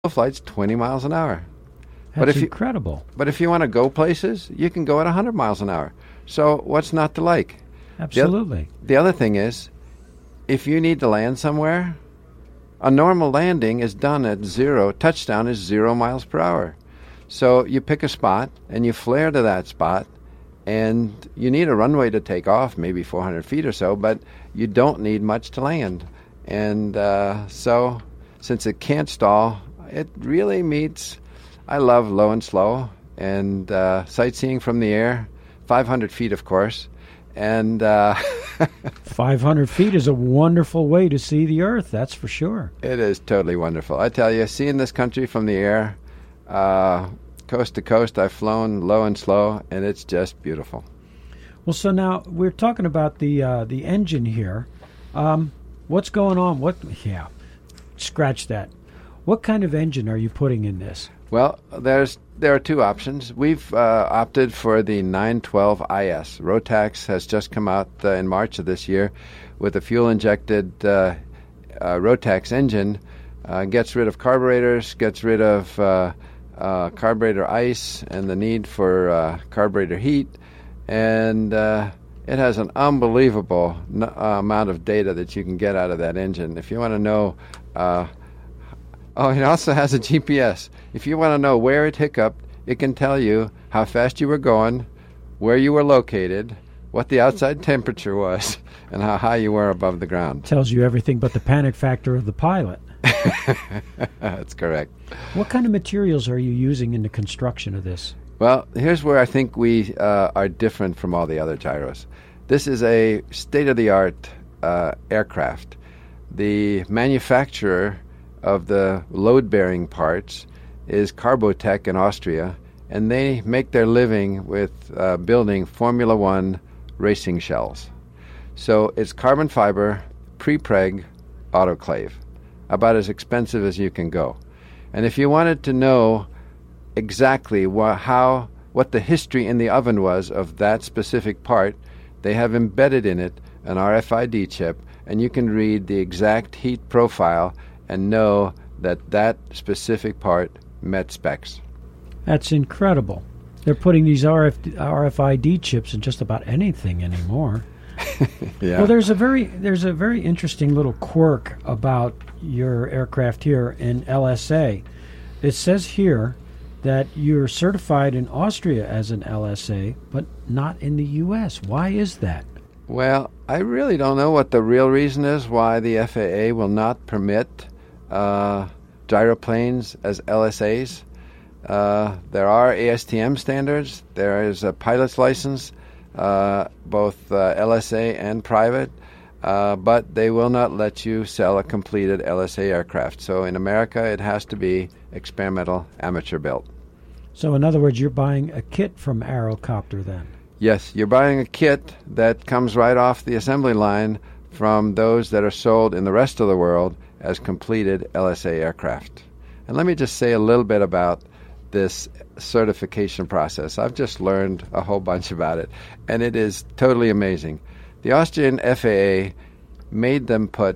flight's 20 miles an hour. That's incredible. But if you want to go places, you can go at 100 miles an hour. So what's not to like? Absolutely. The other thing is, if you need to land somewhere, a normal landing is done at zero. Touchdown is 0 miles per hour. So you pick a spot and you flare to that spot, and you need a runway to take off, maybe 400 feet or so, but you don't need much to land. And so since it can't stall, it really meets. I love low and slow and sightseeing from the air, 500 feet, of course. And 500 feet is a wonderful way to see the Earth, that's for sure. It is totally wonderful. I tell you, seeing this country from the air, coast to coast, I've flown low and slow, and it's just beautiful. Well, so now we're talking about the engine here. What's going on? Scratch that. What kind of engine are you putting in this? Well, there are two options. We've opted for the 912 IS. Rotax has just come out in March of this year with a fuel-injected Rotax engine. Gets rid of carburetors, gets rid of carburetor ice and the need for carburetor heat, and it has an unbelievable amount of data that you can get out of that engine. If you want to know... it also has a GPS. If you want to know where it hiccuped, it can tell you how fast you were going, where you were located, what the outside temperature was, and how high you were above the ground. Tells you everything but the panic factor of the pilot. That's correct. What kind of materials are you using in the construction of this? Well, here's where I think we are different from all the other gyros. This is a state-of-the-art aircraft. The manufacturer of the load-bearing parts is Carbotech in Austria, and they make their living with building Formula One racing shells. So it's carbon fiber, pre-preg, autoclave, about as expensive as you can go. And if you wanted to know exactly what the history in the oven was of that specific part, they have embedded in it an RFID chip, and you can read the exact heat profile and know that specific part met specs. That's incredible. They're putting these RFID chips in just about anything anymore. Yeah. Well, there's a very interesting little quirk about your aircraft here in LSA. It says here that you're certified in Austria as an LSA, but not in the U.S. Why is that? Well, I really don't know what the real reason is why the FAA will not permit gyroplanes as LSAs. There are ASTM standards. There is a pilot's license, both LSA and private, but they will not let you sell a completed LSA aircraft. So in America, it has to be experimental, amateur built. So in other words, you're buying a kit from Aerocopter then? Yes, you're buying a kit that comes right off the assembly line from those that are sold in the rest of the world as completed LSA aircraft. And let me just say a little bit about this certification process. I've just learned a whole bunch about it, and it is totally amazing. The Austrian FAA made them put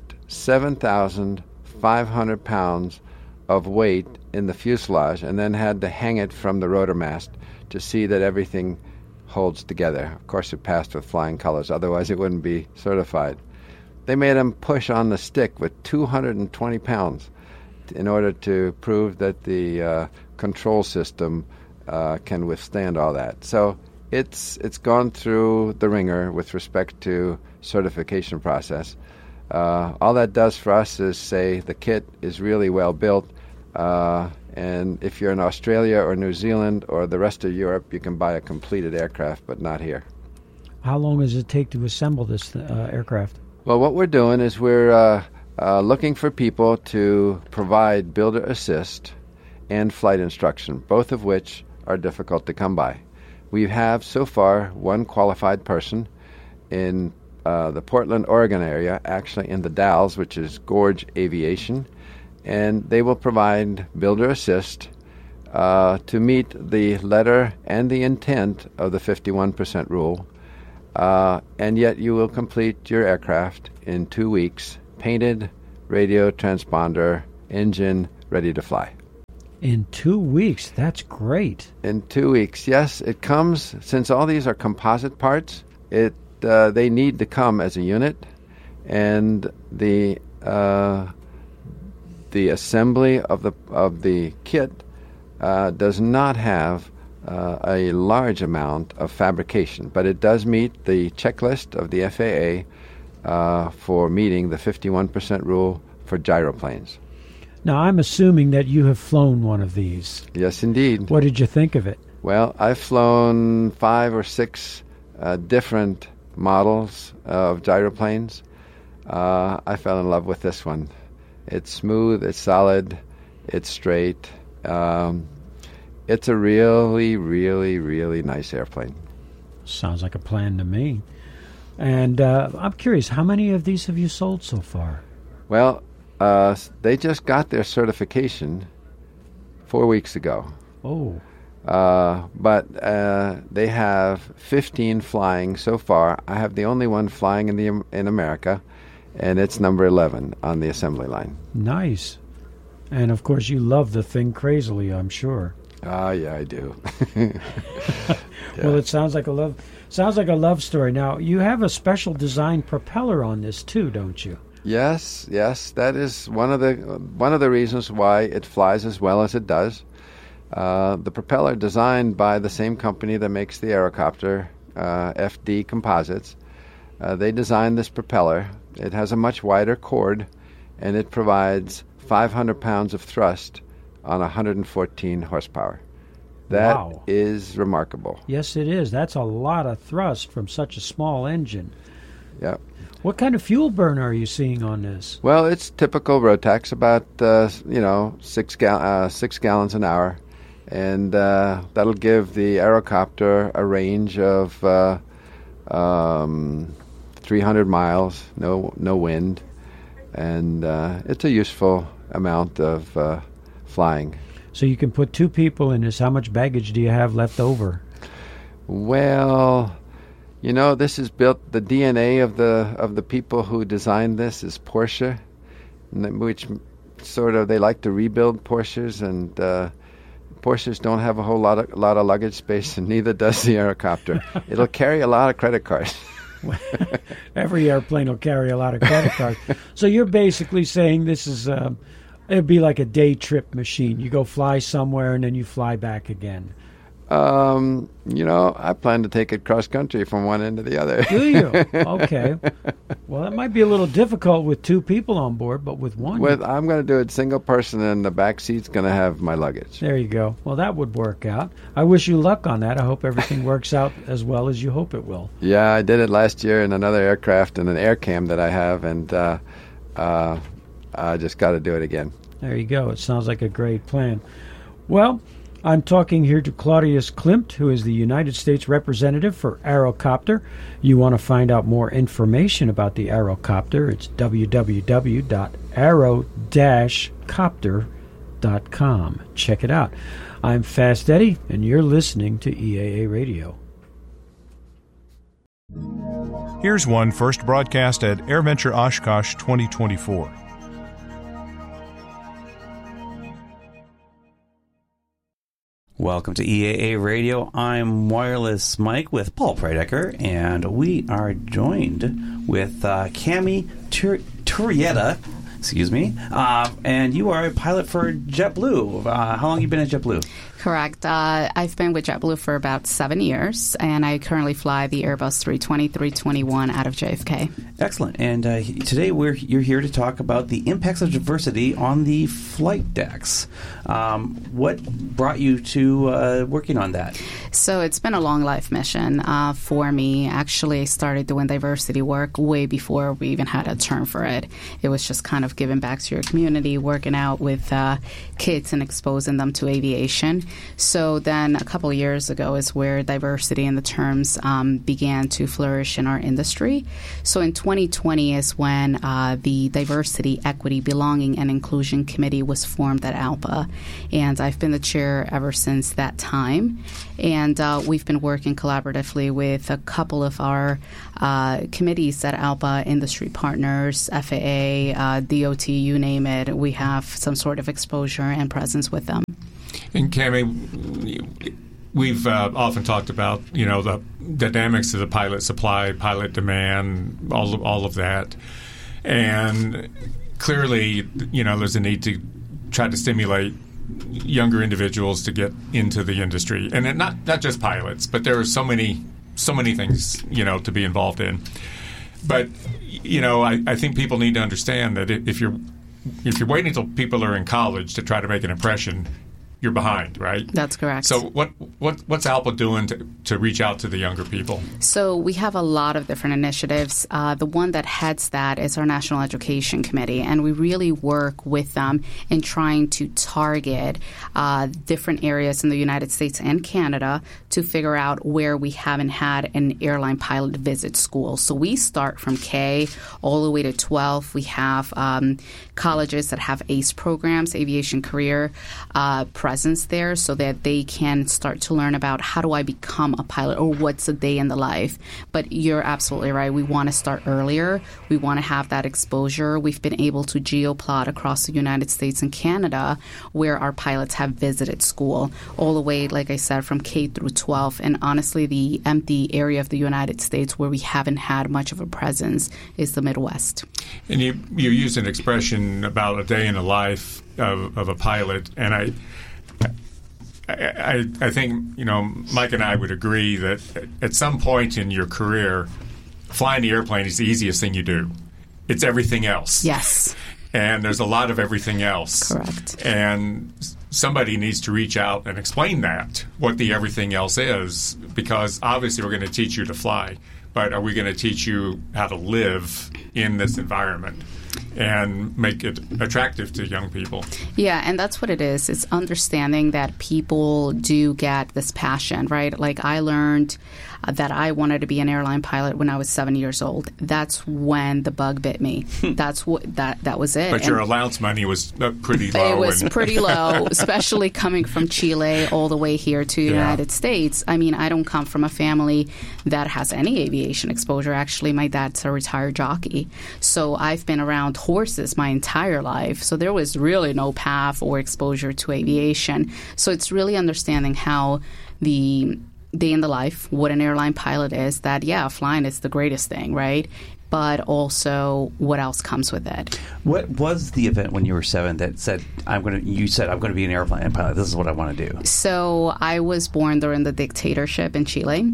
7,500 pounds of weight in the fuselage and then had to hang it from the rotor mast to see that everything holds together. Of course, it passed with flying colors, otherwise it wouldn't be certified. They made them push on the stick with 220 pounds in order to prove that the control system can withstand all that. So it's gone through the ringer with respect to certification process. All that does for us is say the kit is really well built, and if you're in Australia or New Zealand or the rest of Europe, you can buy a completed aircraft, but not here. How long does it take to assemble this aircraft? Well, what we're doing is we're looking for people to provide builder assist and flight instruction, both of which are difficult to come by. We have so far one qualified person in the Portland, Oregon area, actually in the Dalles, which is Gorge Aviation, and they will provide builder assist to meet the letter and the intent of the 51% rule, and yet you will complete your aircraft in 2 weeks, painted, radio, transponder, engine, ready to fly. In 2 weeks. That's great. In 2 weeks, yes. It comes, since all these are composite parts, they need to come as a unit, and the assembly of the kit does not have a large amount of fabrication, but it does meet the checklist of the FAA for meeting the 51% rule for gyroplanes. Now, I'm assuming that you have flown one of these. Yes, indeed. What did you think of it? Well, I've flown 5 or 6 different models of gyroplanes. I fell in love with this one. It's smooth, it's solid, it's straight. It's a really, really, really nice airplane. Sounds like a plan to me. And I'm curious, how many of these have you sold so far? Well, they just got their certification 4 weeks ago. Oh. But they have 15 flying so far. I have the only one flying in America, and it's number 11 on the assembly line. Nice. And, of course, you love the thing crazily, I'm sure. Yeah, I do. Well, it sounds like a love story. Now, you have a special design propeller on this too, don't you? Yes. That is one of the reasons why it flies as well as it does. The propeller, designed by the same company that makes the Aerocopter, FD Composites, they designed this propeller. It has a much wider chord, and it provides 500 pounds of thrust on 114 horsepower. That is remarkable. Yes, it is. That's a lot of thrust from such a small engine. Yep. What kind of fuel burn are you seeing on this? Well, it's typical Rotax, about 6 gallons an hour, and that'll give the Aerocopter a range of 300 miles, no wind, and it's a useful amount of flying. So you can put 2 people in this. How much baggage do you have left over? Well, this is built. The DNA of the people who designed this is Porsche, which sort of they like to rebuild Porsches, and Porsches don't have a whole lot of luggage space, and neither does the Aerocopter. It'll carry a lot of credit cards. Every airplane will carry a lot of credit cards. So you're basically saying this is it'd be like a day trip machine. You go fly somewhere and then you fly back again. I plan to take it cross country from one end to the other. Do you? Okay. Well, that might be a little difficult with 2 people on board, but with one. I'm going to do it single person, and the back seat's going to have my luggage. There you go. Well, that would work out. I wish you luck on that. I hope everything works out as well as you hope it will. Yeah, I did it last year in another aircraft in an AirCam that I have, and I just got to do it again. There you go. It sounds like a great plan. Well, I'm talking here to Claudius Klimt, who is the United States representative for Aerocopter. You want to find out more information about the Aerocopter, it's www.aero-copter.com. Check it out. I'm Fast Eddie, and you're listening to EAA Radio. Here's one first broadcast at AirVenture Oshkosh 2024. Welcome to EAA Radio. I'm Wireless Mike with Paul Preidecker, and we are joined with Cami Turrieta, and you are a pilot for JetBlue. How long have you been at JetBlue? Correct. I've been with JetBlue for about 7 years, and I currently fly the Airbus 320, 321 out of JFK. Excellent. And today you're here to talk about the impacts of diversity on the flight decks. What brought you to working on that? So it's been a long life mission for me. Actually, I started doing diversity work way before we even had a term for it. It was just kind of giving back to your community, working out with kids and exposing them to aviation. So then a couple of years ago is where diversity and the terms began to flourish in our industry. So in 2020 is when the Diversity, Equity, Belonging, and Inclusion Committee was formed at ALPA. And I've been the chair ever since that time. And we've been working collaboratively with a couple of our committees at ALPA, industry partners, FAA, DOT, you name it. We have some sort of exposure and presence with them. And Cammie, we've often talked about, the dynamics of the pilot supply, pilot demand, all of that. And clearly, there's a need to try to stimulate younger individuals to get into the industry. And not just pilots, but there are so many things, to be involved in. But, I think people need to understand that if you're waiting until people are in college to try to make an impression, you're behind, right? That's correct. So what's ALPA doing to reach out to the younger people? So we have a lot of different initiatives. The one that heads that is our National Education Committee, and we really work with them in trying to target different areas in the United States and Canada to figure out where we haven't had an airline pilot visit school. So we start from K all the way to 12. We have colleges that have ACE programs, aviation career presence there, so that they can start to learn about how do I become a pilot or what's a day in the life. But you're absolutely right. We want to start earlier. We want to have that exposure. We've been able to geoplot across the United States and Canada where our pilots have visited school, all the way, like I said, from K through 12. And honestly, the empty area of the United States where we haven't had much of a presence is the Midwest. And you use an expression about a day in the life of a pilot, and I think, Mike and I would agree that at some point in your career, flying the airplane is the easiest thing you do. It's everything else. Yes. And there's a lot of everything else. Correct. And somebody needs to reach out and explain what the everything else is, because obviously we're going to teach you to fly, but are we going to teach you how to live in this environment and make it attractive to young people? Yeah, and that's what it is. It's understanding that people do get this passion, right? Like I learned that I wanted to be an airline pilot when I was 7 years old. That's when the bug bit me. That was it. But your allowance money was pretty low. It was pretty low, especially coming from Chile all the way here to the United States. I mean, I don't come from a family that has any aviation exposure. Actually, my dad's a retired jockey. So I've been around horses my entire life. So there was really no path or exposure to aviation. So it's really understanding how the day in the life, what an airline pilot is, that, flying is the greatest thing, right? But also what else comes with it. What was the event when you were 7 that said, I'm going to be an airplane pilot. This is what I want to do? So I was born during the dictatorship in Chile,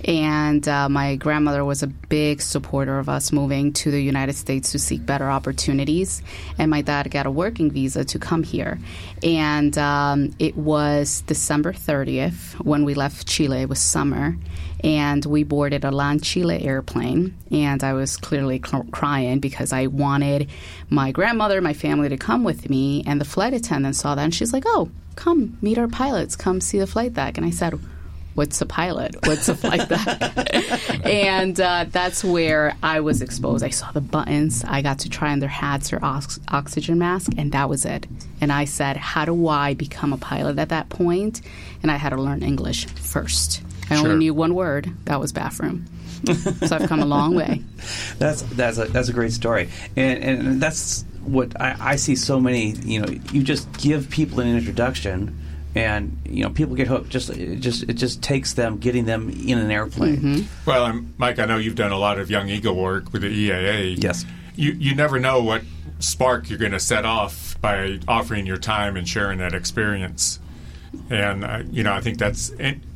and my grandmother was a big supporter of us moving to the United States to seek better opportunities, and my dad got a working visa to come here. And it was December 30th when we left Chile. It was summer, and we boarded a LAN Chile airplane, and I was clearly crying because I wanted my grandmother, my family to come with me, and the flight attendant saw that, and she's like, oh, come meet our pilots, come see the flight deck. And I said, what's a pilot? What's a flight deck? And that's where I was exposed. I saw the buttons. I got to try on their hats or oxygen mask, and that was it. And I said, how do I become a pilot at that point? And I had to learn English first. I only knew one word. That was bathroom. So I've come a long way. That's a great story, and that's what I see. So many, you just give people an introduction, and people get hooked. It just takes them getting them in an airplane. Mm-hmm. Well, Mike, I know you've done a lot of young eagle work with the EAA. Yes, you never know what spark you're going to set off by offering your time and sharing that experience, and I think that's.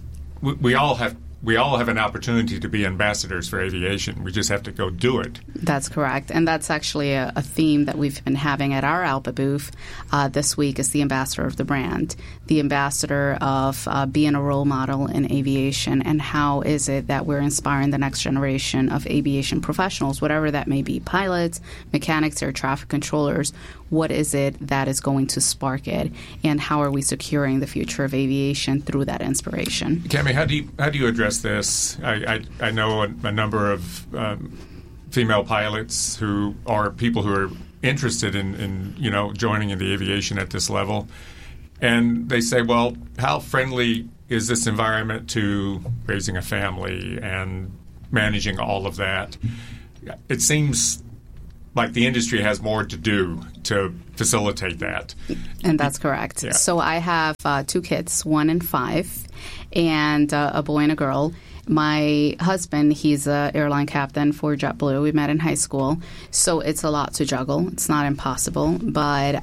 We all have an opportunity to be ambassadors for aviation. We just have to go do it. That's correct. And that's actually a theme that we've been having at our ALPA booth this week is the ambassador of the brand, the ambassador of being a role model in aviation, and how is it that we're inspiring the next generation of aviation professionals, whatever that may be, pilots, mechanics, air traffic controllers. What is it that is going to spark it, and how are we securing the future of aviation through that inspiration? Cammie, how do you address this? I know a number of female pilots who are people who are interested in joining in the aviation at this level, and they say, well, how friendly is this environment to raising a family and managing all of that? It seems like the industry has more to do to facilitate that. And that's correct. Yeah. So I have 2 kids, 1 and 5, and a boy and a girl. My husband, he's an airline captain for JetBlue. We met in high school. So it's a lot to juggle. It's not impossible. But,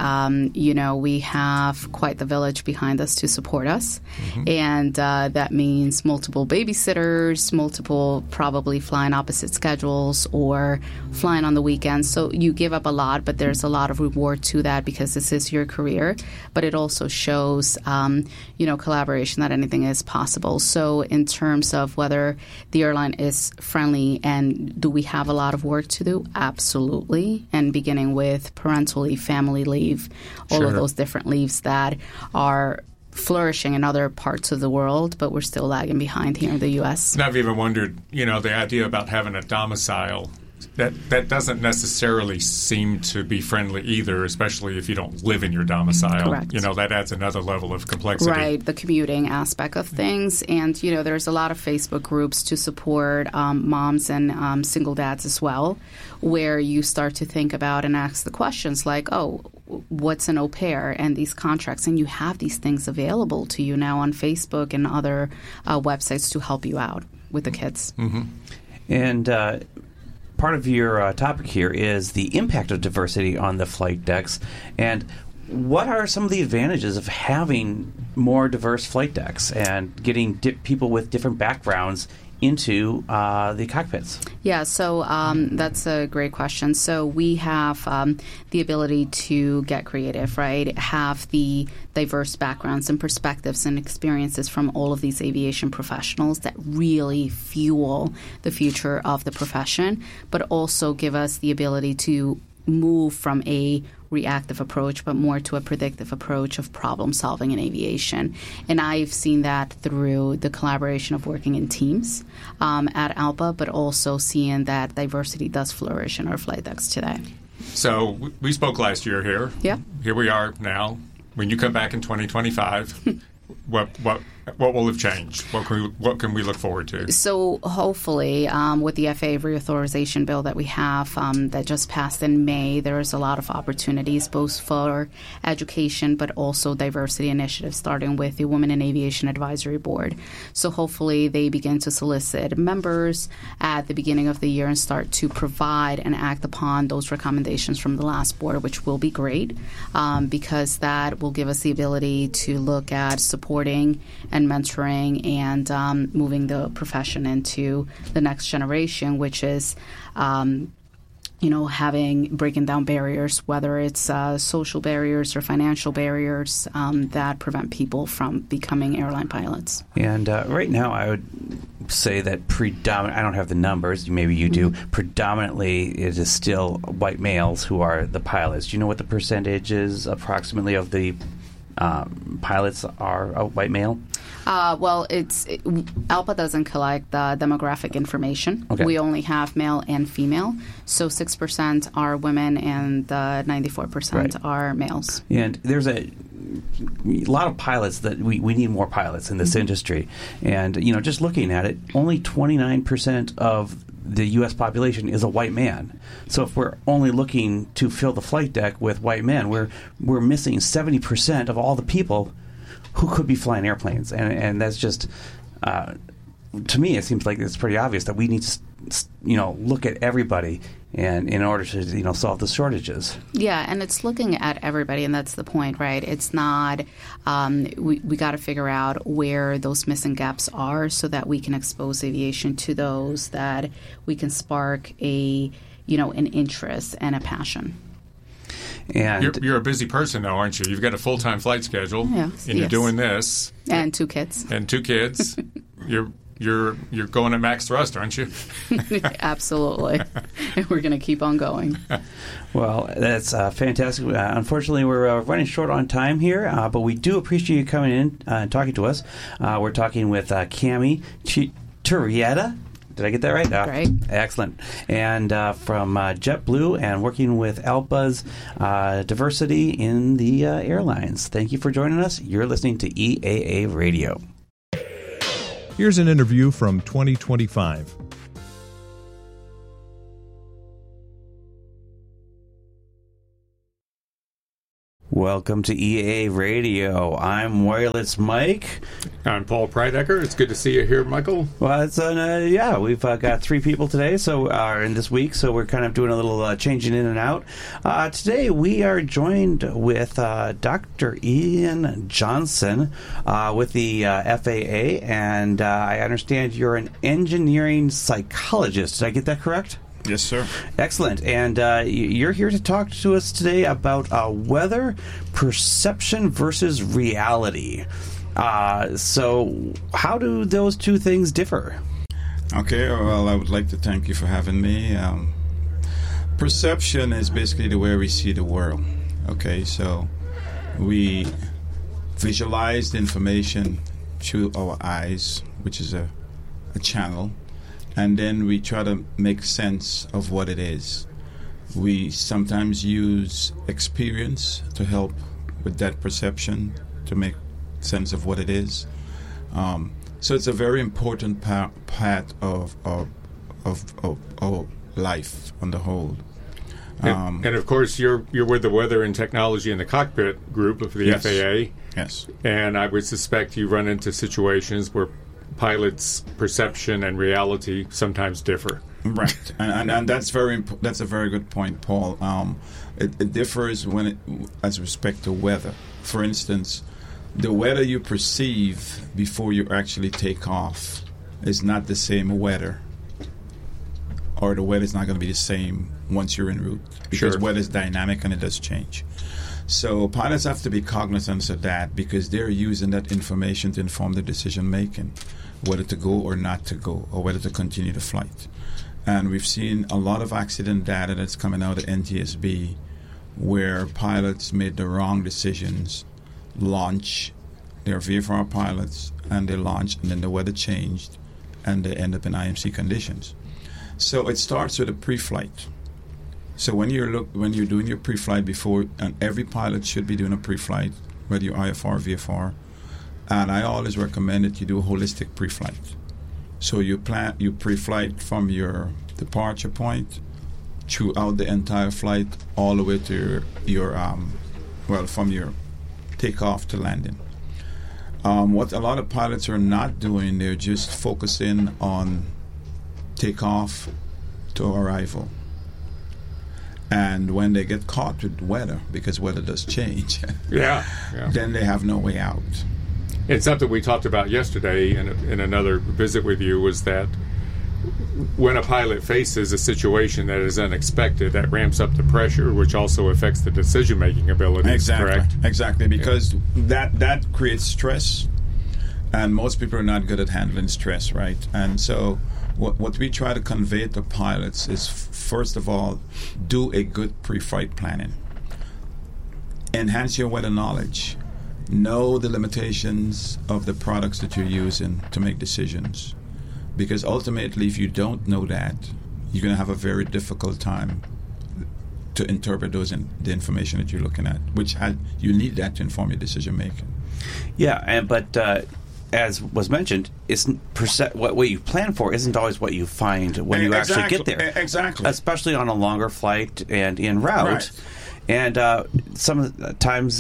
we have quite the village behind us to support us. Mm-hmm. And that means multiple babysitters, multiple probably flying opposite schedules or flying on the weekends. So you give up a lot, but there's a lot of reward to that because this is your career. But it also shows, collaboration, that anything is possible. So in terms of whether the airline is friendly and do we have a lot of work to do? Absolutely. And beginning with parental leave, family leave, all of those different leaves that are flourishing in other parts of the world, but we're still lagging behind here in the U.S. And I've even wondered, the idea about having a domicile, that doesn't necessarily seem to be friendly either, especially if you don't live in your domicile. Correct. That adds another level of complexity. Right, the commuting aspect of things. And, there's a lot of Facebook groups to support moms and single dads as well, where you start to think about and ask the questions like, what's an au pair and these contracts? And you have these things available to you now on Facebook and other websites to help you out with the kids. Mm-hmm. And part of your topic here is the impact of diversity on the flight decks. And what are some of the advantages of having more diverse flight decks and getting people with different backgrounds into the cockpits? Yeah, so that's a great question. So we have the ability to get creative, right? Have the diverse backgrounds and perspectives and experiences from all of these aviation professionals that really fuel the future of the profession, but also give us the ability to move from a reactive approach, but more to a predictive approach of problem solving in aviation. And I've seen that through the collaboration of working in teams at ALPA, but also seeing that diversity does flourish in our flight decks today. So we spoke last year here. Yeah. Here we are now. When you come back in 2025, what will have changed? What can we look forward to? So hopefully, with the FAA reauthorization bill that we have that just passed in May, there is a lot of opportunities both for education but also diversity initiatives, starting with the Women in Aviation Advisory Board. So hopefully they begin to solicit members at the beginning of the year and start to provide and act upon those recommendations from the last board, which will be great because that will give us the ability to look at supporting and mentoring and moving the profession into the next generation, which is, breaking down barriers, whether it's social barriers or financial barriers that prevent people from becoming airline pilots. And right now, I would say that I don't have the numbers, maybe you do, predominantly it is still white males who are the pilots. Do you know what the percentage is approximately of the pilots are white male? ALPA doesn't collect the demographic information. Okay. We only have male and female. So 6% are women and 94% are males. And there's a lot of pilots that we need more pilots in this industry. And, just looking at it, only 29% of the U.S. population is a white man. So if we're only looking to fill the flight deck with white men, we're missing 70% of all the people who could be flying airplanes. And that's just, to me, it seems like it's pretty obvious that we need to, look at everybody and in order to, solve the shortages. Yeah, and it's looking at everybody, and that's the point, right? It's not, we got to figure out where those missing gaps are so that we can expose aviation to those, that we can spark an interest and a passion. And you're a busy person now, aren't you? You've got a full-time flight schedule, and you're doing this. And 2 kids. And 2 kids. You're going at max thrust, aren't you? Absolutely. And we're going to keep on going. Well, that's fantastic. Unfortunately, we're running short on time here, but we do appreciate you coming in and talking to us. We're talking with Cami Turrieta. Did I get that right? Right. Excellent. And from JetBlue and working with ALPA's diversity in the airlines. Thank you for joining us. You're listening to EAA Radio. Here's an interview from 2025. Welcome to EAA Radio. I'm Wireless Mike. I'm Paul Preidecker. It's good to see you here, Michael. Well, it's we've got 3 people today, in this week, so we're kind of doing a little changing in and out. Today we are joined with Dr. Ian Johnson with the FAA, and I understand you're an engineering psychologist. Did I get that correct? Yes, sir. Excellent. And you're here to talk to us today about weather perception versus reality. So how do those two things differ? Okay, well, I would like to thank you for having me. Perception is basically the way we see the world. Okay, so we visualize the information through our eyes, which is a channel, and then we try to make sense of what it is. We sometimes use experience to help with that perception, to make sense of what it is. So it's a very important part of life on the whole. And of course, you're with the Weather and Technology in the Cockpit group of the Yes. FAA. Yes. And I would suspect you run into situations where pilots' perception and reality sometimes differ. Right, and that's that's a very good point, Paul. It differs as respect to weather. For instance, the weather you perceive before you actually take off is not the same weather, or the weather is not going to be the same once you're en route, because Sure. weather is dynamic and it does change. So pilots have to be cognizant of that, because they're using that information to inform their decision making, whether to go or not to go, or whether to continue the flight. And we've seen a lot of accident data that's coming out of NTSB where pilots made the wrong decisions, launch, they're VFR pilots, and they launched, and then the weather changed, and they end up in IMC conditions. So it starts with a pre-flight. So when you're doing your pre-flight before, and every pilot should be doing a pre-flight, whether you're IFR or VFR, and I always recommend that you do a holistic pre-flight. So you pre-flight from your departure point throughout the entire flight, all the way to from your takeoff to landing. What a lot of pilots are not doing, they're just focusing on takeoff to arrival. And when they get caught with weather, because weather does change, Yeah. then they have no way out. And something we talked about yesterday in another visit with you was that when a pilot faces a situation that is unexpected, that ramps up the pressure, which also affects the decision-making abilities, correct? Exactly, because that creates stress, and most people are not good at handling stress, right? And so what we try to convey to pilots is, first of all, do a good pre-flight planning. Enhance your weather knowledge. Know the limitations of the products that you're using to make decisions. Because ultimately, if you don't know that, you're going to have a very difficult time to interpret the information that you're looking at, which you need that to inform your decision making. Yeah, but as was mentioned, what you plan for isn't always what you find when you actually get there. Exactly. Especially on a longer flight and en route. Right. And sometimes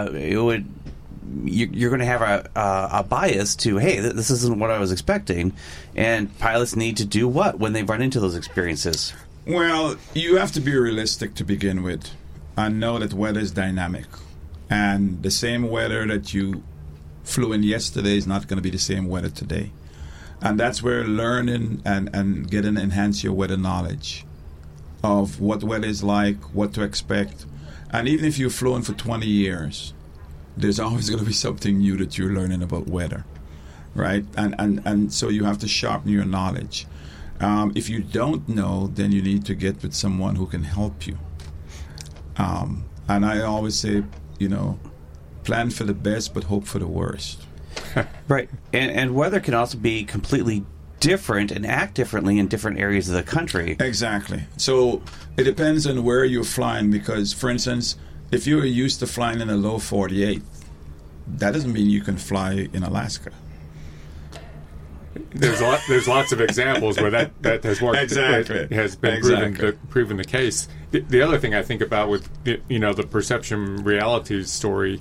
you're going to have a bias to, hey, this isn't what I was expecting. And pilots need to do what when they run into those experiences? Well, you have to be realistic to begin with and know that weather is dynamic. And the same weather that you flew in yesterday is not going to be the same weather today. And that's where learning and getting enhance your weather knowledge of what weather is like, what to expect. And even if you've flown for 20 years, there's always going to be something new that you're learning about weather, right? And so you have to sharpen your knowledge. If you don't know, then you need to get with someone who can help you. And I always say, plan for the best, but hope for the worst. Right. And weather can also be completely different and act differently in different areas of the country. Exactly. So it depends on where you're flying, because, for instance, if you're used to flying in the low 48, that doesn't mean you can fly in Alaska. there's lots of examples where that has worked. Exactly. It has been proven the case. The other thing I think about with the perception reality story,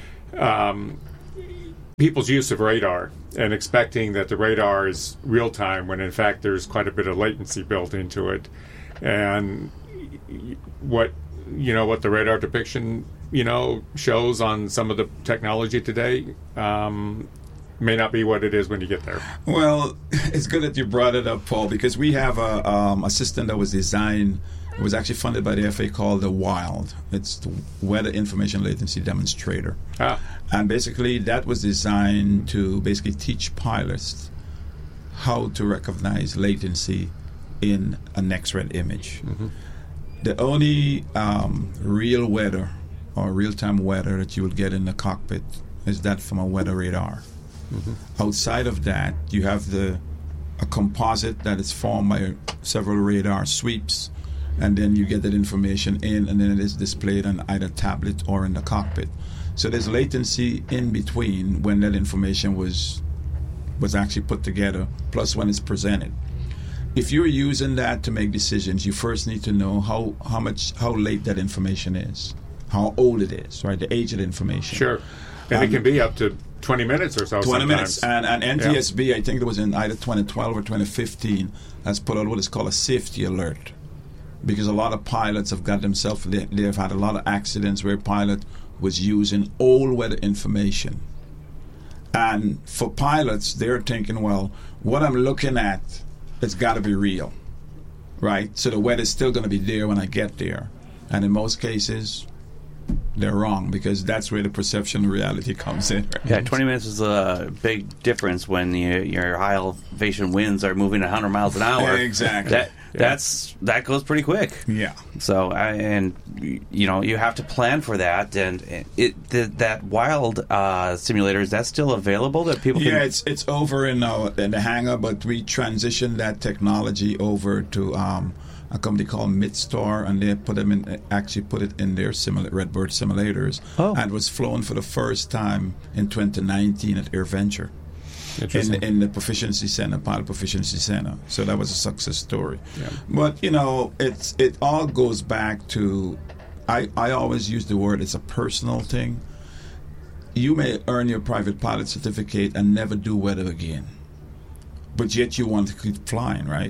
people's use of radar and expecting that the radar is real time when in fact there's quite a bit of latency built into it, and what the radar depiction shows on some of the technology today may not be what it is when you get there. Well, it's good that you brought it up, Paul, because we have a system that was designed. It was actually funded by the FAA called the WILD. It's the Weather Information Latency Demonstrator. And basically that was designed to basically teach pilots how to recognize latency in a NEXRED image. Mm-hmm. The only real weather or real-time weather that you will get in the cockpit is that from a weather radar. Mm-hmm. Outside of that, you have a composite that is formed by several radar sweeps, and then you get that information in, and then it is displayed on either tablet or in the cockpit. So there's latency in between when that information was actually put together, plus when it's presented. If you're using that to make decisions, you first need to know how late that information is, how old it is, right? The age of the information. Sure. And it can be up to 20 minutes or so 20 sometimes. minutes. And NTSB, I think it was in either 2012 or 2015, has put out what is called a safety alert. Because a lot of pilots have got themselves, they've had a lot of accidents where a pilot was using old weather information. And for pilots, they're thinking, well, what I'm looking at, it's got to be real, right? So the weather's still going to be there when I get there. And in most cases, they're wrong, because that's where the perception of reality comes in. Right? Yeah, 20 minutes is a big difference when your high elevation winds are moving 100 miles an hour. Exactly. That goes pretty quick. Yeah. So you have to plan for that, and that wild simulator, is that still available that people can? Yeah, it's over in the hangar, but we transitioned that technology over to a company called Midstar, and they put it in their Redbird simulators, and was flown for the first time in 2019 at AirVenture. In the Proficiency Center, Pilot Proficiency Center. So that was a success story. Yeah. But, it all goes back to, I always use the word, it's a personal thing. You may earn your private pilot certificate and never do weather again. But yet you want to keep flying, right?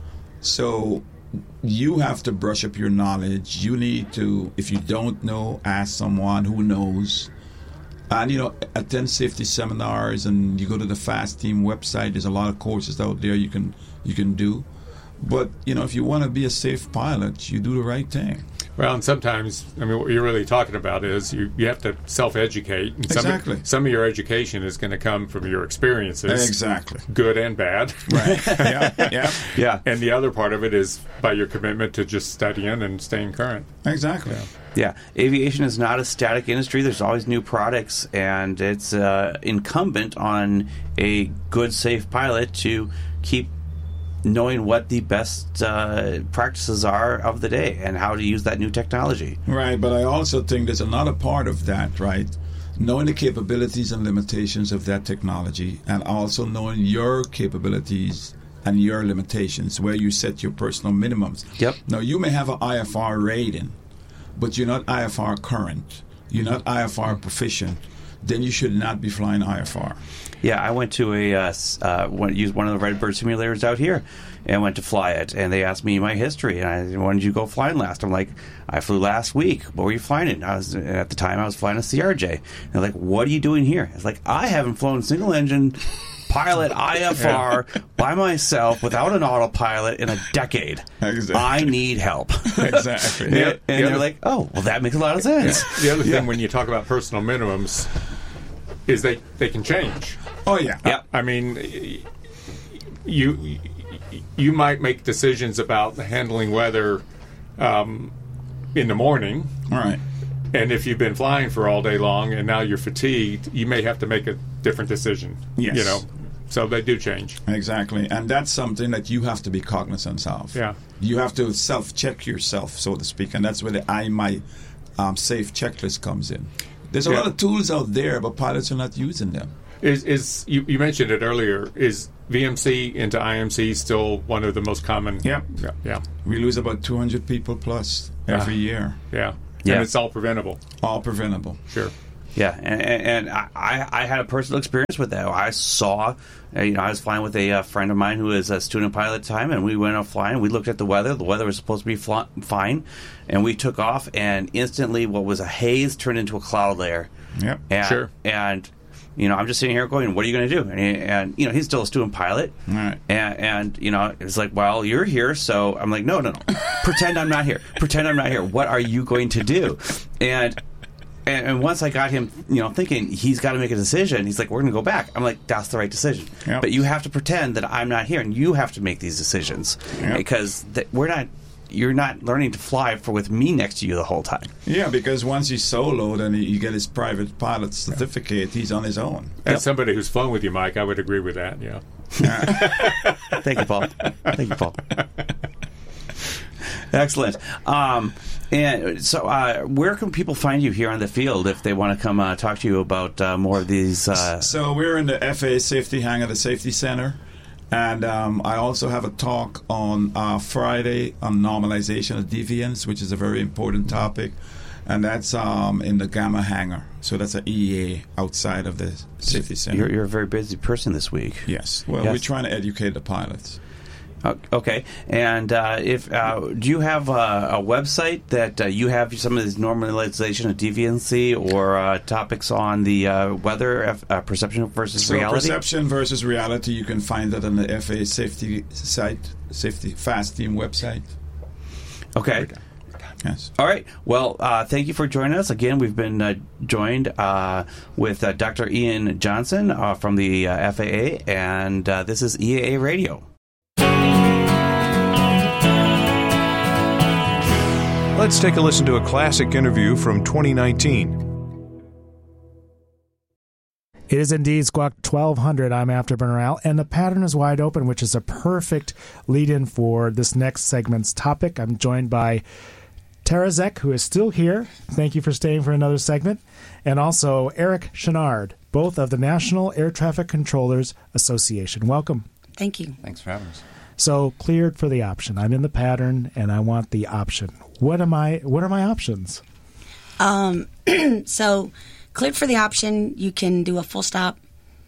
So you have to brush up your knowledge. You need to, if you don't know, ask someone who knows. And, attend safety seminars, and you go to the FAST Team website. There's a lot of courses out there you can do. But, if you want to be a safe pilot, you do the right thing. Well, and sometimes, what you're really talking about is you have to self-educate. And exactly. Some of your education is going to come from your experiences. Exactly. Good and bad. Right. Yeah. And the other part of it is by your commitment to just studying and staying current. Exactly. Yeah. Aviation is not a static industry. There's always new products, and it's incumbent on a good, safe pilot to keep knowing what the best practices are of the day and how to use that new technology. Right, but I also think there's another part of that, right? Knowing the capabilities and limitations of that technology, and also knowing your capabilities and your limitations, where you set your personal minimums. Yep. Now, you may have an IFR rating, but you're not IFR current. You're not IFR proficient. Then you should not be flying IFR. Yeah, I went to used one of the Redbird simulators out here and went to fly it, and they asked me my history, and when did you go flying last? I'm like, I flew last week. What were you flying in? At the time I was flying a CRJ. And they're like, what are you doing here? It's like, I haven't flown single engine pilot IFR by myself without an autopilot in a decade. Exactly. I need help. Exactly. And they're like, oh, well, that makes a lot of sense. Yeah. The other thing when you talk about personal minimums is they can change. Oh, yeah. You might make decisions about handling weather in the morning. All right. And if you've been flying for all day long and now you're fatigued, you may have to make a different decision. Yes. So they do change. Exactly. And that's something that you have to be cognizant of. Yeah. You have to self-check yourself, so to speak. And that's where the My Safe checklist comes in. There's a lot of tools out there, but pilots are not using them. Is you mentioned it earlier? Is VMC into IMC still one of the most common? Yeah. Yeah. We lose about 200 people plus every year. Yeah. Yeah. And it's all preventable. All preventable. Sure. Yeah, and I had a personal experience with that. I saw, I was flying with a friend of mine who is a student pilot at the time, and we went out flying. We looked at the weather. The weather was supposed to be fine, and we took off, and instantly what was a haze turned into a cloud layer. Yep. And, Sure. And, I'm just sitting here going, what are you going to do? And he's still a student pilot. All right. And it's like, well, you're here, so I'm like, no. Pretend I'm not here. Pretend I'm not here. What are you going to do? And once I got him, thinking he's got to make a decision, he's like, we're going to go back. I'm like, that's the right decision. Yep. But you have to pretend that I'm not here, and you have to make these decisions. Yep. Because you're not learning to fly with me next to you the whole time. Yeah, because once he's soloed and you get his private pilot certificate, he's on his own. As somebody who's flown with you, Mike, I would agree with that. Yeah. Thank you, Paul. Thank you, Paul. Excellent. And so, where can people find you here on the field if they want to come talk to you about more of these? So we're in the FAA Safety Hangar, the Safety Center. And I also have a talk on Friday on normalization of deviance, which is a very important topic. And that's in the Gamma Hangar. So that's an EA outside of the Safety Center. You're a very busy person this week. Yes. Well, Yes. we're trying to educate the pilots. Okay, and if do you have a website that you have some of this normalization of deviancy or topics on the weather perception versus reality? Perception versus reality, you can find that on the FAA safety site, Safety Fast Team website. Okay. Yes. All right. Well, thank you for joining us. Again, we've been joined with Dr. Ian Johnson from the FAA, and this is EAA Radio. Let's take a listen to a classic interview from 2019. It is indeed Squawk 1200. I'm Afterburner Al, and the pattern is wide open, which is a perfect lead-in for this next segment's topic. I'm joined by Tara Zek, who is still here. Thank you for staying for another segment. And also Eric Chenard, both of the National Air Traffic Controllers Association. Welcome. Thank you. Thanks for having us. So, cleared for the option. I'm in the pattern, and I want the option. What are my options? So, cleared for the option, you can do a full stop,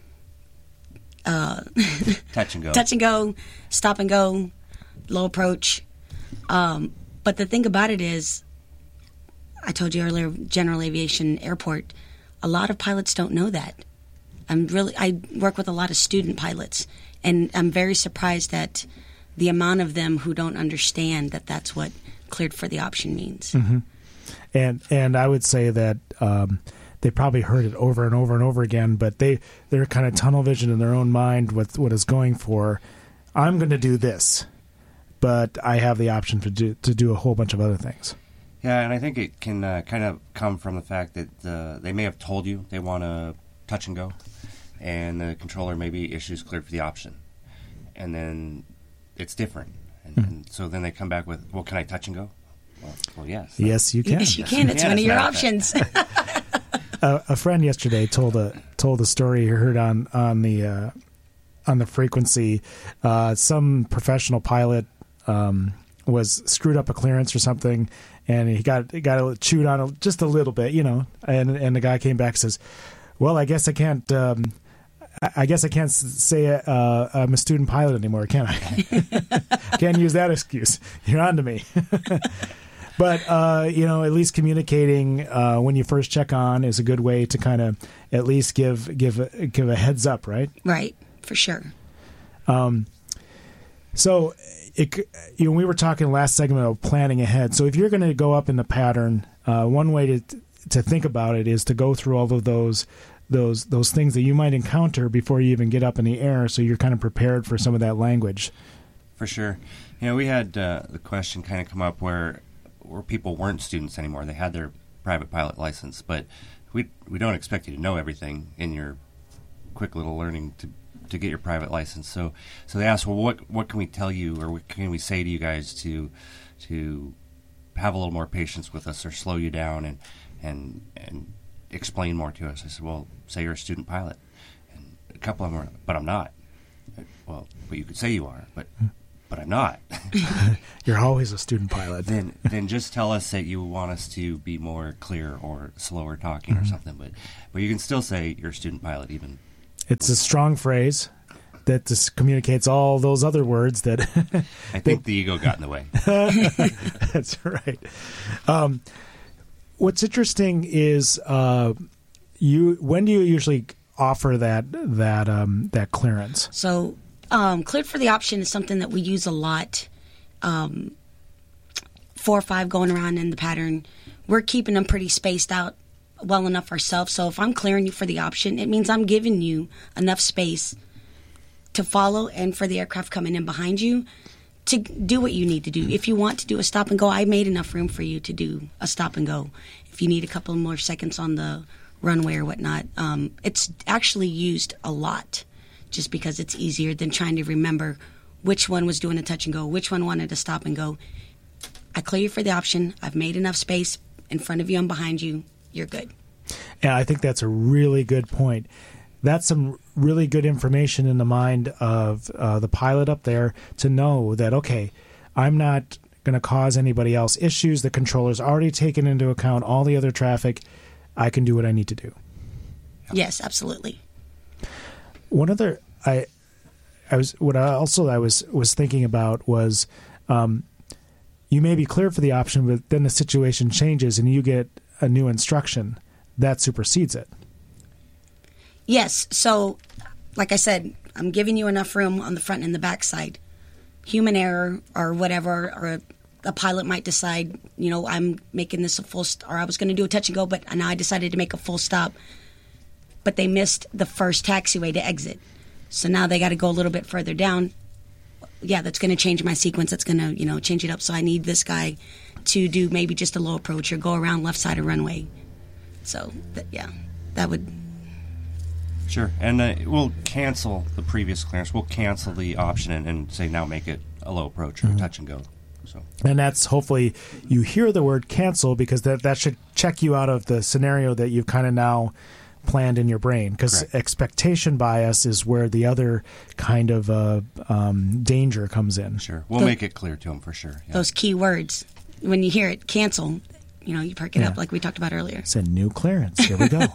touch and go, stop and go, low approach. But the thing about it is, I told you earlier, General Aviation Airport, a lot of pilots don't know that. I work with a lot of student pilots, and I'm very surprised at the amount of them who don't understand that that's what cleared for the option means. Mm-hmm. And I would say that they probably heard it over and over and over again, but they're kind of tunnel vision in their own mind with what is going for. I'm going to do this, but I have the option to do a whole bunch of other things. Yeah, and I think it can kind of come from the fact that they may have told you they want to touch and go, and the controller maybe issues cleared for the option, and then it's different. And so then they come back with, well, can I touch and go? Well, yes. Yes, you can. Yes, you can. It's one of your options. A friend yesterday told a story he heard on the frequency. Some professional pilot was screwed up a clearance or something, and he got chewed on just a little bit, And the guy came back and says, "Well, I guess I can't." I guess I can't say I'm a student pilot anymore, can I? Can't use that excuse. You're on to me. But, at least communicating when you first check on is a good way to kind of at least give a heads up, right? Right, for sure. So, we were talking last segment about planning ahead. So if you're going to go up in the pattern, one way to think about it is to go through all of those things that you might encounter before you even get up in the air, so you're kind of prepared for some of that language. For sure. We had the question kind of come up where people weren't students anymore. They had their private pilot license, but we don't expect you to know everything in your quick little learning to get your private license. So they asked, well, what can we tell you, or what can we say to you guys to have a little more patience with us, or slow you down and explain more to us? I said, well, say you're a student pilot, and couple of them are, but I'm not. Well, but you could say you are, but I'm not. You're always a student pilot. Then just tell us that you want us to be more clear or slower talking or something. But you can still say you're a student pilot even. It's a strong phrase that just communicates all those other words that... I think the ego got in the way. That's right. What's interesting is when do you usually offer that clearance? So cleared for the option is something that we use a lot. 4 or 5 going around in the pattern. We're keeping them pretty spaced out well enough ourselves. So if I'm clearing you for the option, it means I'm giving you enough space to follow and for the aircraft coming in behind you to do what you need to do. If you want to do a stop and go, I made enough room for you to do a stop and go. If you need a couple more seconds on the runway or whatnot, it's actually used a lot just because it's easier than trying to remember which one was doing a touch and go, which one wanted to stop and go. I clear you for the option. I've made enough space in front of you and behind you. You're good. Yeah, I think that's a really good point. That's some really good information in the mind of the pilot up there to know that, okay, I'm not going to cause anybody else issues. The controller's already taken into account all the other traffic. I can do what I need to do. Yes, absolutely. One other I was thinking about was you may be cleared for the option, but then the situation changes and you get a new instruction that supersedes it. Yes. So, like I said, I'm giving you enough room on the front and the back side. Human error or whatever, or a pilot might decide, I'm making this a full or I was going to do a touch and go, but now I decided to make a full stop. But they missed the first taxiway to exit. So now they got to go a little bit further down. Yeah, that's going to change my sequence. That's going to, change it up. So I need this guy to do maybe just a low approach or go around left side of runway. So, that would... Sure. And we'll cancel the previous clearance. We'll cancel the option and say now make it a low approach or touch and go. So. And that's hopefully you hear the word cancel because that should check you out of the scenario that you've kind of now planned in your brain, because expectation bias is where the other kind of danger comes in. Sure. We'll make it clear to them for sure. Yeah. Those key words. When you hear it, cancel, you perk it up like we talked about earlier. It's a new clearance. Here we go.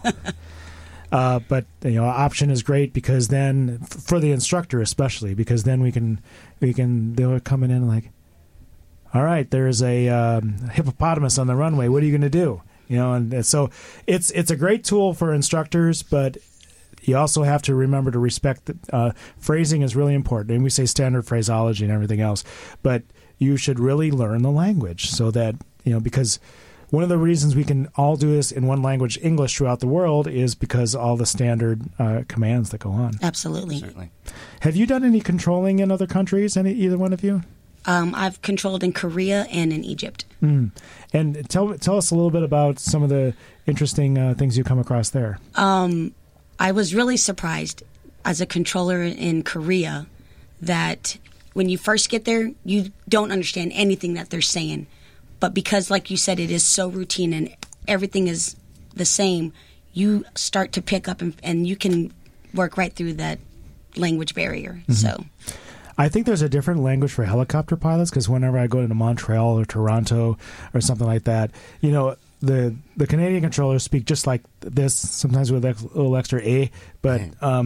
But option is great because then for the instructor especially, because then they're coming in like, all right, there's a hippopotamus on the runway. What are you going to do? And so it's a great tool for instructors, but you also have to remember to respect that phrasing is really important. And we say standard phraseology and everything else, but you should really learn the language so that, because one of the reasons we can all do this in one language, English, throughout the world is because all the standard commands that go on. Absolutely. Certainly. Have you done any controlling in other countries, either one of you? I've controlled in Korea and in Egypt. Mm. And tell us a little bit about some of the interesting things you come across there. I was really surprised as a controller in Korea that when you first get there, you don't understand anything that they're saying. But because, like you said, it is so routine and everything is the same, you start to pick up and you can work right through that language barrier. Mm-hmm. So, I think there's a different language for helicopter pilots because whenever I go into Montreal or Toronto or something like that, the Canadian controllers speak just like this, sometimes with a little extra A, but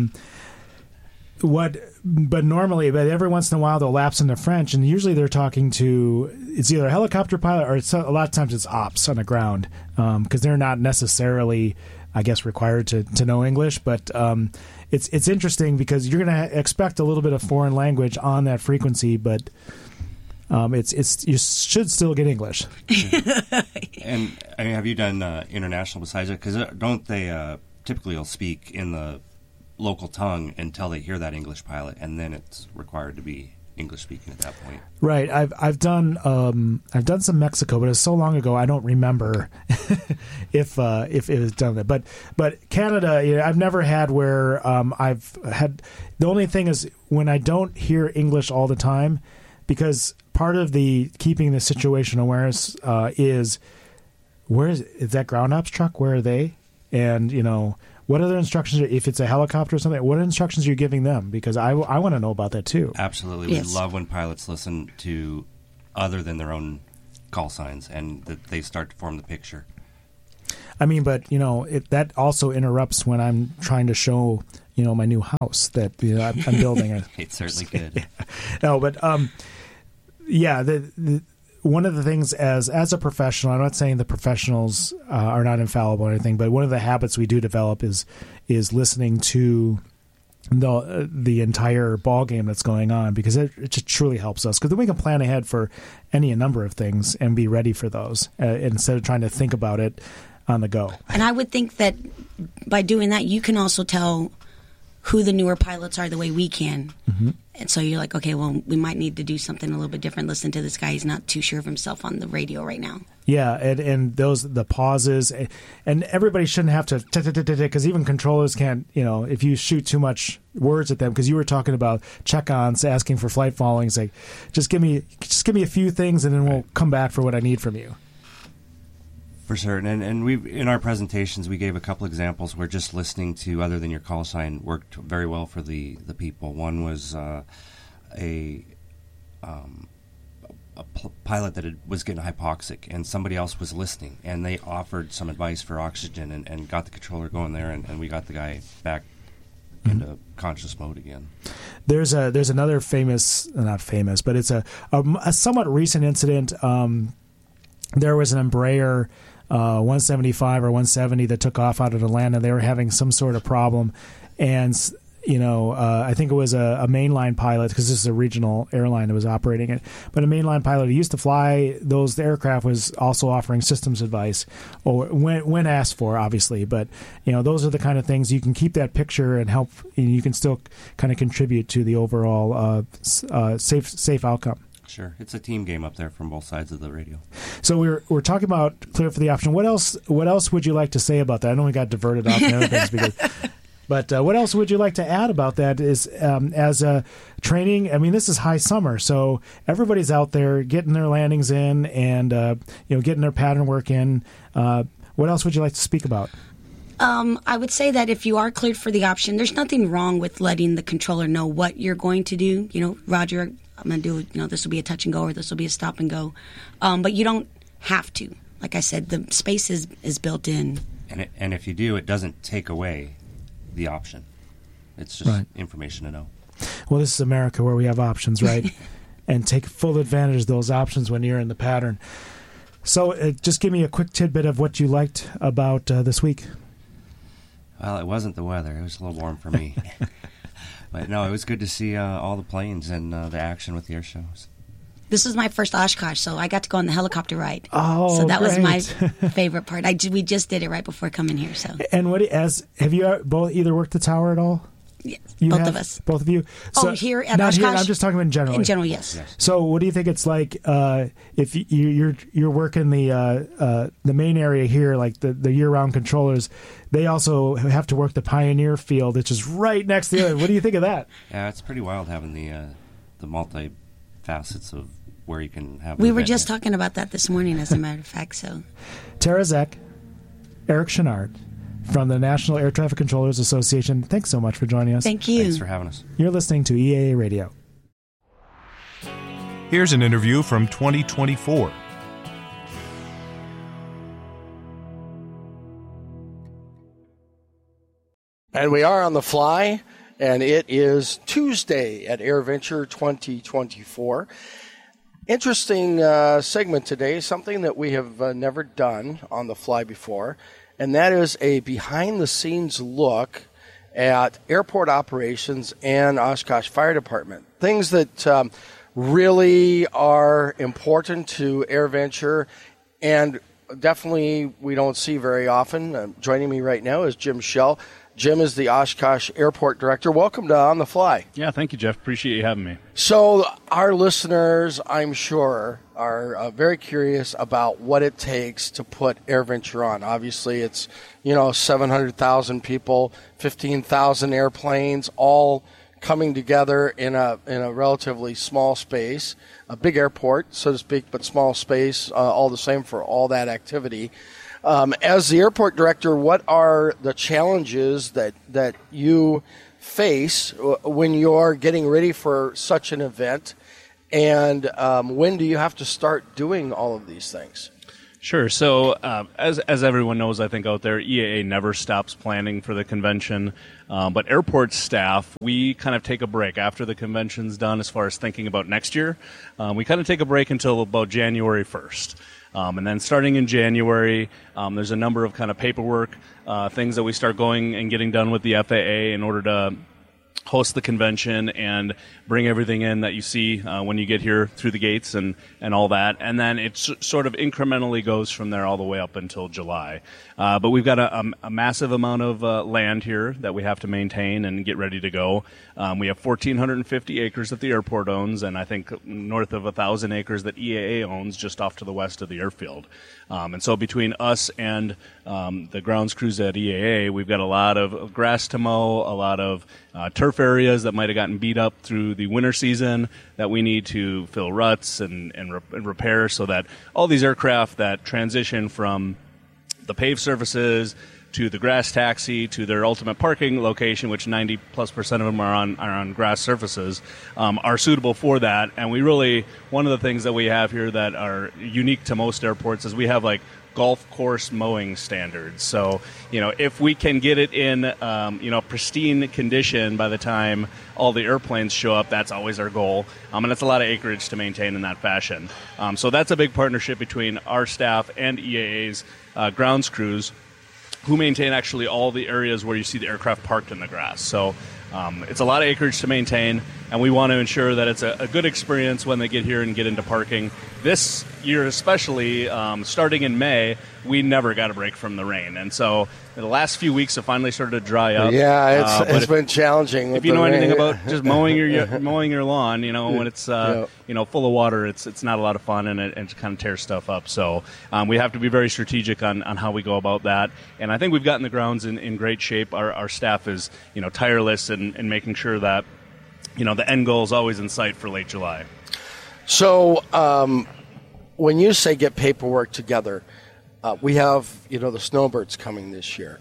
normally every once in a while they'll lapse into French, and usually they're talking to, it's either a helicopter pilot or a lot of times it's ops on the ground because they're not necessarily, I guess, required to know English, but it's interesting because you're going to expect a little bit of foreign language on that frequency, but it's you should still get English. And have you done international besides it? Because don't they typically will speak in the local tongue until they hear that English pilot, and then it's required to be English speaking at that point. Right. I've done some Mexico, but it's so long ago I don't remember if it was done that. But Canada, I've never had where I've had. The only thing is when I don't hear English all the time, because part of the keeping the situation awareness is where is that ground ops truck? Where are they? And what other instructions, if it's a helicopter or something, what instructions are you giving them? Because I want to know about that too. Absolutely. Yes. We love when pilots listen to other than their own call signs and that they start to form the picture. I mean, but that also interrupts when I'm trying to show my new house that I'm building. It certainly could. Yeah. No, but the one of the things as a professional, I'm not saying the professionals are not infallible or anything, but one of the habits we do develop is listening to the entire ball game that's going on, because it just truly helps us, because then we can plan ahead for any number of things and be ready for those instead of trying to think about it on the go. And I would think that by doing that, you can also tell who the newer pilots are the way we can. Mm-hmm. And so you're like, okay, well, we might need to do something a little bit different. Listen to this guy. He's not too sure of himself on the radio right now. Yeah, and the pauses, and everybody shouldn't have to, because even controllers can't, if you shoot too much words at them, because you were talking about check-ons, asking for flight following, it's like, just give me a few things, and then we'll come back for what I need from you. For certain, and we in our presentations we gave a couple examples where just listening to other than your call sign worked very well for the people. One was a pilot that was getting hypoxic, and somebody else was listening, and they offered some advice for oxygen and got the controller going there, and we got the guy back into conscious mode again. There's another not famous, but it's a somewhat recent incident. There was an Embraer 175 or 170 that took off out of Atlanta. They were having some sort of problem, and I think it was a mainline pilot, because this is a regional airline that was operating it. But a mainline pilot who used to fly the aircraft was also offering systems advice, or when asked for, obviously. But those are the kind of things you can keep that picture and help. You can still kind of contribute to the overall safe outcome. Sure, it's a team game up there from both sides of the radio. So we're talking about clear for the option. What else would you like to say about that? I know we got diverted off the other things, but what else would you like to add about that? Is as a training? I mean, this is high summer, so everybody's out there getting their landings in and getting their pattern work in. What else would you like to speak about? I would say that if you are cleared for the option, there's nothing wrong with letting the controller know what you're going to do. Roger, I'm going to do, this will be a touch and go, or this will be a stop and go. But you don't have to. Like I said, the space is built in. And if you do, it doesn't take away the option. It's just information to know. Well, this is America, where we have options, right? And take full advantage of those options when you're in the pattern. So just give me a quick tidbit of what you liked about this week. Well, it wasn't the weather. It was a little warm for me. But no, it was good to see all the planes and the action with the air shows. This was my first Oshkosh, so I got to go on the helicopter ride. Oh, so that great. was my favorite part. We just did it right before coming here. So. And have you both either worked the tower at all? Yes, both of us. Both of you? So, here at not Oshkosh? Here, I'm just talking about in general. In general, yes. So what do you think it's like if you're working the main area here, like the year-round controllers, they also have to work the Pioneer field, which is right next to the other. What do you think of that? Yeah, it's pretty wild having the multi-facets of where you can have... We were just talking about that this morning, as a matter of fact. So, Tara Zeck, Eric Chenard, from the National Air Traffic Controllers Association, thanks so much for joining us. Thank you. Thanks for having us. You're listening to EAA Radio. Here's an interview from 2024. And we are on the fly, and it is Tuesday at AirVenture 2024. Interesting segment today, something that we have never done on the fly before, and that is a behind-the-scenes look at airport operations and Oshkosh Fire Department. Things that really are important to AirVenture, and definitely we don't see very often. Joining me right now is Jim Schell. Jim is the Oshkosh Airport Director. Welcome to On the Fly. Yeah, thank you, Jeff. Appreciate you having me. So our listeners, I'm sure, are very curious about what it takes to put AirVenture on. Obviously, it's 700,000 people, 15,000 airplanes, all coming together in a relatively small space, a big airport, so to speak, but small space, all the same for all that activity. As the airport director, what are the challenges that you face when you're getting ready for such an event, and when do you have to start doing all of these things? Sure. So, as everyone knows, I think out there, EAA never stops planning for the convention. But airport staff, we kind of take a break after the convention's done as far as thinking about next year. We kind of take a break until about January 1st. And then starting in January, there's a number of kind of paperwork things that we start going and getting done with the FAA in order to host the convention and bring everything in that you see when you get here through the gates and all that. And then it sort of incrementally goes from there all the way up until July. But we've got a massive amount of land here that we have to maintain and get ready to go. We have 1,450 acres that the airport owns, and I think north of 1,000 acres that EAA owns just off to the west of the airfield. And so between us and the grounds crews at EAA, we've got a lot of grass to mow, a lot of turf areas that might have gotten beat up through the winter season that we need to fill ruts and repair, so that all these aircraft that transition from the paved surfaces to the grass taxi to their ultimate parking location, which 90+% of them are on grass surfaces, are suitable for that. And we really, one of the things that we have here that are unique to most airports is we have like golf course mowing standards. So, if we can get it in, pristine condition by the time all the airplanes show up, that's always our goal. And it's a lot of acreage to maintain in that fashion. So that's a big partnership between our staff and EAA's grounds crews, who maintain actually all the areas where you see the aircraft parked in the grass. So it's a lot of acreage to maintain, and we want to ensure that it's a good experience when they get here and get into parking. This year especially, starting in May, we never got a break from the rain. And so the last few weeks have finally started to dry up. Yeah, it's been challenging. If you know anything about just mowing your lawn, when it's full of water, it's not a lot of fun, and it kind of tears stuff up. So we have to be very strategic on how we go about that. And I think we've gotten the grounds in great shape. Our staff is tireless in making sure that the end goal is always in sight for late July. So when you say get paperwork together, we have, the snowbirds coming this year.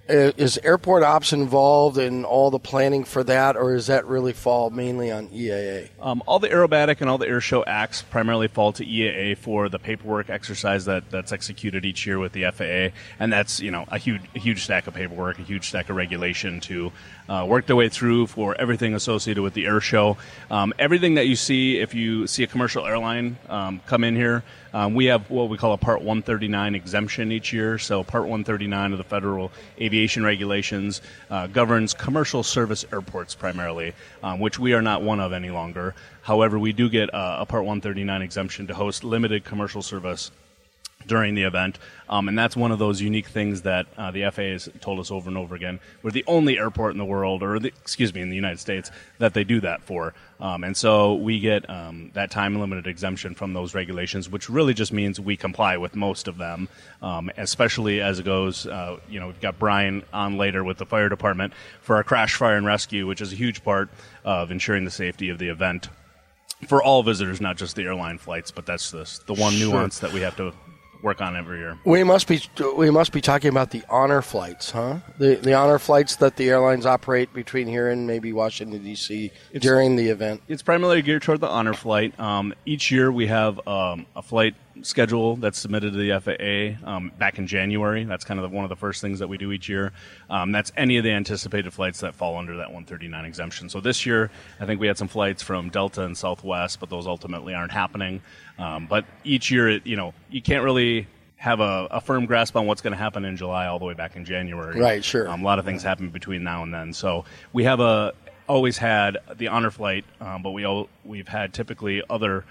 Is Airport Ops involved in all the planning for that, or does that really fall mainly on EAA? All the aerobatic and all the air show acts primarily fall to EAA for the paperwork exercise that's executed each year with the FAA, and that's a huge stack of paperwork, a huge stack of regulation to work their way through for everything associated with the air show. Everything that you see, if you see a commercial airline come in here, we have what we call a Part 139 exemption each year. So Part 139 of the Federal Aviation Regulations governs commercial service airports primarily, which we are not one of any longer. However, we do get a Part 139 exemption to host limited commercial service during the event, and that's one of those unique things that the FAA has told us over and over again. We're the only airport in the world, in the United States, that they do that for. And so we get that time-limited exemption from those regulations, which really just means we comply with most of them, especially as it goes, we've got Brian on later with the fire department for our crash, fire, and rescue, which is a huge part of ensuring the safety of the event for all visitors, not just the airline flights, but that's the one nuance that we have to work on every year. We must be talking about the honor flights, huh? The honor flights that the airlines operate between here and maybe Washington, D.C. during the event. It's primarily geared toward the honor flight. Each year we have a flight schedule that's submitted to the FAA back in January. That's kind of one of the first things that we do each year. That's any of the anticipated flights that fall under that 139 exemption. So this year, I think we had some flights from Delta and Southwest, but those ultimately aren't happening. But each year, you can't really have a firm grasp on what's going to happen in July all the way back in January. Right, sure. A lot of things happen between now and then. So we have always had the honor flight, but we've had typically other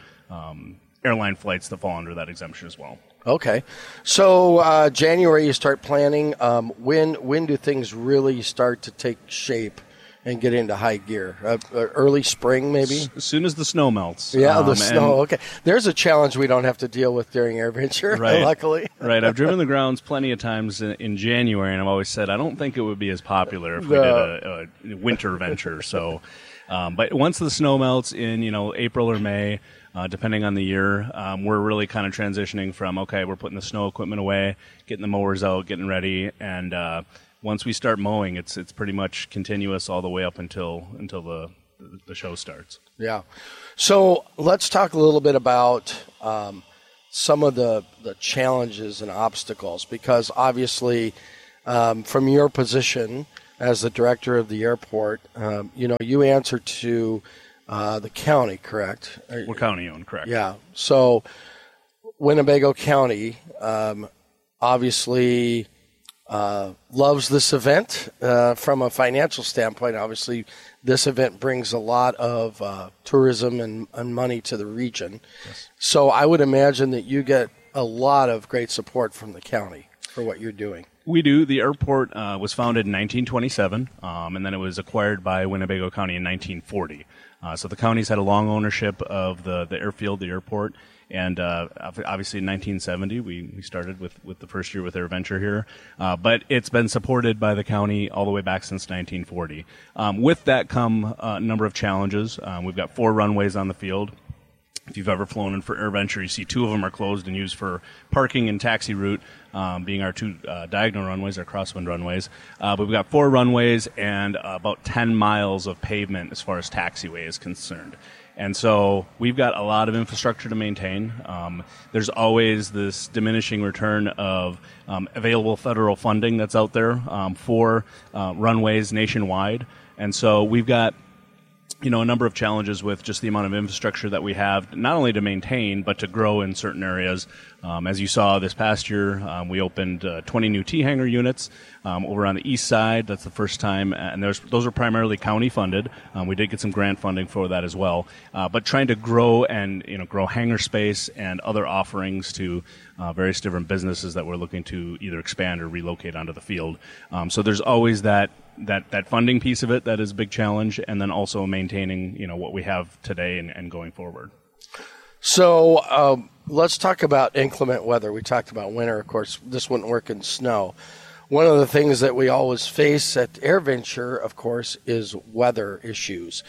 airline flights that fall under that exemption as well. Okay. So January you start planning. When do things really start to take shape and get into high gear? Early spring, maybe? As soon as the snow melts. Yeah, the snow. Okay. There's a challenge we don't have to deal with during AirVenture, right. Luckily. Right. I've driven the grounds plenty of times in January, and I've always said I don't think it would be as popular if we did a winter venture. So, but once the snow melts in, April or May, depending on the year, we're really kind of transitioning from, okay, we're putting the snow equipment away, getting the mowers out, getting ready, and once we start mowing, it's pretty much continuous all the way up until the show starts. Yeah. So let's talk a little bit about some of the challenges and obstacles, because obviously from your position as the director of the airport, you answer to the county, correct? We're county-owned, correct. Yeah. So Winnebago County obviously loves this event from a financial standpoint. Obviously, this event brings a lot of tourism and money to the region. Yes. So I would imagine that you get a lot of great support from the county for what you're doing. We do. The airport was founded in 1927, and then it was acquired by Winnebago County in 1940. So the county's had a long ownership of the airfield, the airport. And obviously in 1970, we started with the first year with AirVenture here. But it's been supported by the county all the way back since 1940. With that come a number of challenges. We've got 4 runways on the field. If you've ever flown in for AirVenture, you see 2 of them are closed and used for parking and taxi route, being our 2 diagonal runways, our crosswind runways. But we've got 4 runways and about 10 miles of pavement as far as taxiway is concerned. And so we've got a lot of infrastructure to maintain. There's always this diminishing return of available federal funding that's out there for runways nationwide. And so we've got a number of challenges with just the amount of infrastructure that we have, not only to maintain, but to grow in certain areas. As you saw this past year, we opened 20 new T-hanger units over on the east side. That's the first time, and those are primarily county funded. We did get some grant funding for that as well. But trying to grow and grow hangar space and other offerings to various different businesses that we're looking to either expand or relocate onto the field. So there's always that funding piece of it that is a big challenge, and then also maintaining what we have today and going forward. So let's talk about inclement weather. We talked about winter. Of course, this wouldn't work in snow. One of the things that we always face at AirVenture, of course, is weather issues,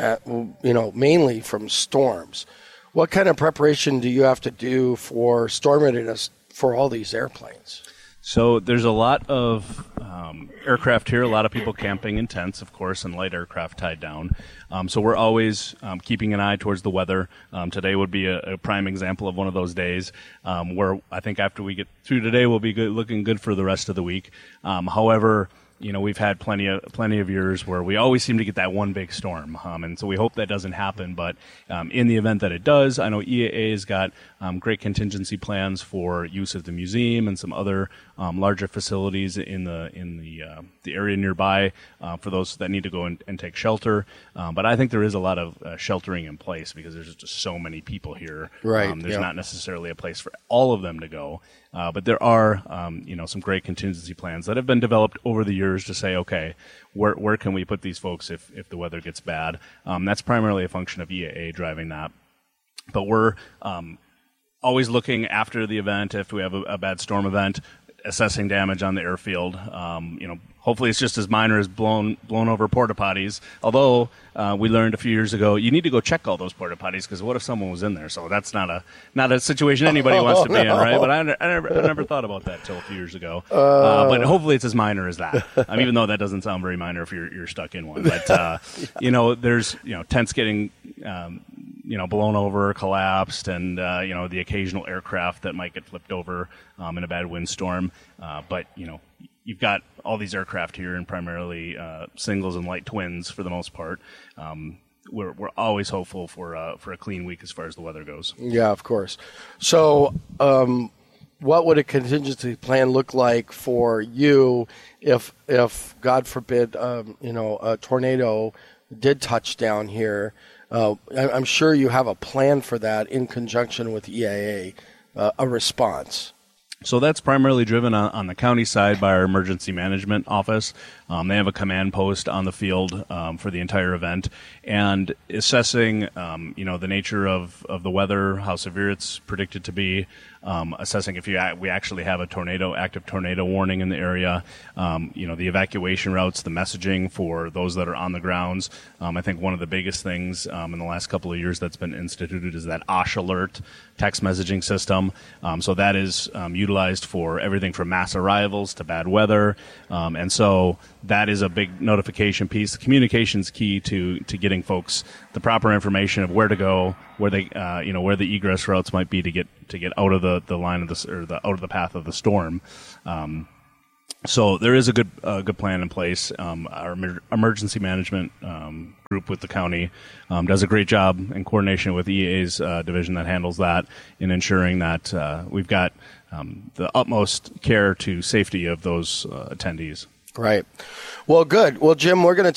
mainly from storms. What kind of preparation do you have to do for storm readiness for all these airplanes? So there's a lot of aircraft here, a lot of people camping in tents, of course, and light aircraft tied down. So we're always keeping an eye towards the weather. Today would be a prime example of one of those days where I think after we get through today, we'll be looking good for the rest of the week. However, we've had plenty of years where we always seem to get that one big storm, and so we hope that doesn't happen. But in the event that it does, I know EAA has got great contingency plans for use of the museum and some other larger facilities in the area nearby for those that need to go and take shelter. But I think there is a lot of sheltering in place because there's just so many people here. Right. There's not necessarily a place for all of them to go. But there are, some great contingency plans that have been developed over the years to say, okay, where can we put these folks if the weather gets bad? That's primarily a function of EAA driving that. But we're always looking after the event, if we have a bad storm event, assessing damage on the airfield. Hopefully it's just as minor as blown over porta potties. Although we learned a few years ago, you need to go check all those porta potties because what if someone was in there? So that's not a situation anybody wants to be in, right? But I never thought about that till a few years ago. But hopefully it's as minor as that. Even though that doesn't sound very minor if you're stuck in one. But there's tents getting blown over, collapsed, and the occasional aircraft that might get flipped over in a bad windstorm. But you've got all these aircraft here, and primarily singles and light twins for the most part. We're always hopeful for a clean week as far as the weather goes. Yeah, of course. So, what would a contingency plan look like for you if God forbid, a tornado did touch down here? I'm sure you have a plan for that in conjunction with EAA, a response. So that's primarily driven on the county side by our emergency management office. They have a command post on the field for the entire event, and assessing, the nature of the weather, how severe it's predicted to be, assessing if we actually have a active tornado warning in the area, the evacuation routes, the messaging for those that are on the grounds. I think one of the biggest things in the last couple of years that's been instituted is that OSH alert text messaging system. So that is utilized for everything from mass arrivals to bad weather, and so that is a big notification piece. The communication's key to getting folks the proper information of where to go, where they where the egress routes might be to get out of the line of out of the path of the storm. So there is a good plan in place. Our emergency management group with the county does a great job in coordination with EAA's division that handles that in ensuring that we've got the utmost care to safety of those attendees. Right. Well, good. Well, Jim, we're going to